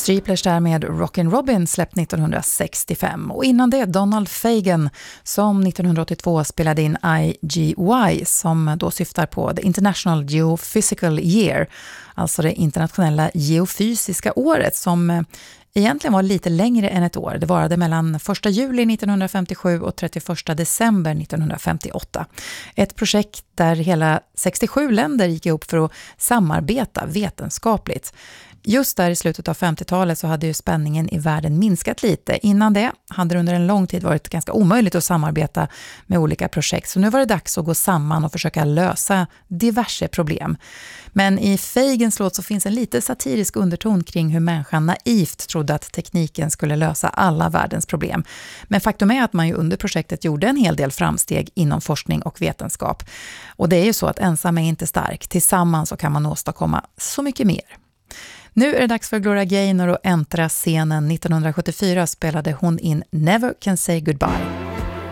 Striplers där med Rockin' Robin släppt 1965 och innan det Donald Fagen som 1982 spelade in IGY som då syftar på The International Geophysical Year, alltså det internationella geofysiska året som egentligen var lite längre än ett år. Det varade mellan 1 juli 1957 och 31 december 1958. Ett projekt där hela 67 länder gick ihop för att samarbeta vetenskapligt. Just där i slutet av 50-talet så hade ju spänningen i världen minskat lite. Innan det hade det under en lång tid varit ganska omöjligt att samarbeta med olika projekt. Så nu var det dags att gå samman och försöka lösa diverse problem. Men i Fagens låt så finns en lite satirisk underton kring hur människan naivt trodde att tekniken skulle lösa alla världens problem. Men faktum är att man ju under projektet gjorde en hel del framsteg inom forskning och vetenskap. Och det är ju så att ensam är inte stark. Tillsammans så kan man åstadkomma så mycket mer. Nu är det dags för Gloria Gaynor att äntra scenen. 1974 spelade hon in Never Can Say Goodbye.